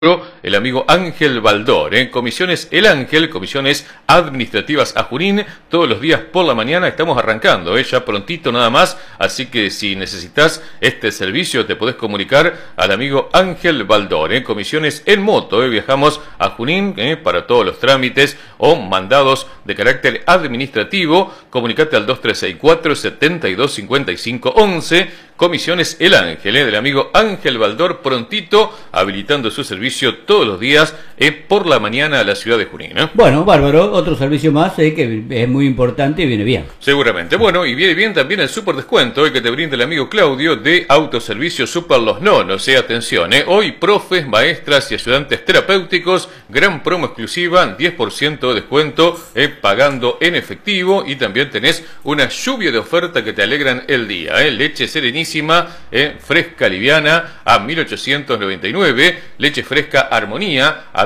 el amigo Ángel Baldor, Comisiones El Ángel, comisiones administrativas a Junín, todos los días por la mañana estamos arrancando, ya prontito nada más, así que si necesitas este servicio te podés comunicar al amigo Ángel Baldor, Comisiones en moto, viajamos a Junín para todos los trámites o mandados de carácter administrativo, comunicate al 2364 7255 11, Comisiones El Ángel, del amigo Ángel Baldor, prontito habilitando su servicio todos los días por la mañana a la ciudad de Junín. Bueno, bárbaro, otro servicio más que es muy importante y viene bien. Seguramente. Bueno, y viene bien también el super descuento que te brinda el amigo Claudio de Autoservicio Super Los Nonos. Atención, hoy profes, maestras y ayudantes terapéuticos, gran promo exclusiva, 10% de descuento pagando en efectivo, y también tenés una lluvia de oferta que te alegran el día. Leche serenísima, fresca liviana a 1899, leche fresca Armonía a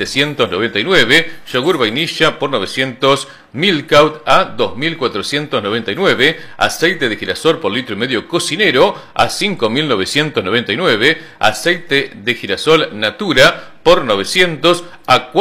1799, yogur vainilla por 900, Milkout a 2499, aceite de girasol por litro y medio cocinero a 5999, aceite de girasol Natura por 900 a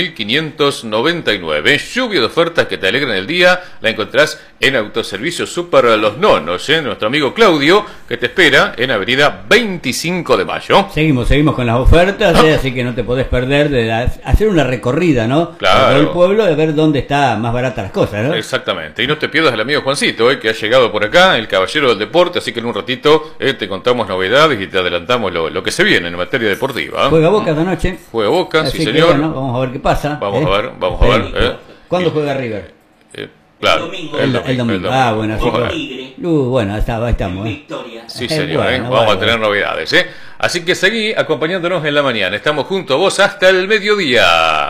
4599. Lluvia de ofertas que te alegran el día la encontrás en Autoservicio Super Los Nonos, nuestro amigo Claudio, que te espera en Avenida 25 de Mayo. Seguimos con las ofertas, así que no te podés perder de hacer una recorrida, ¿no? Claro. Por el pueblo, de ver dónde está más barata las cosas, ¿no? Exactamente. Y no te pierdas al amigo Juancito, que ha llegado por acá, el caballero del deporte, así que en un ratito te contamos novedades y te adelantamos lo que se viene en materia deportiva. Juega Boca esta noche. Juega Boca, así sí que, señor. Bueno, vamos a ver qué pasa. Vamos a ver. ¿Cuándo juega River? Claro, el domingo. Ah, bueno, así que... bueno, ahí estamos. Victoria. Sí, señor, bueno, vamos a tener novedades. Así que seguí acompañándonos en la mañana. Estamos junto a vos hasta el mediodía.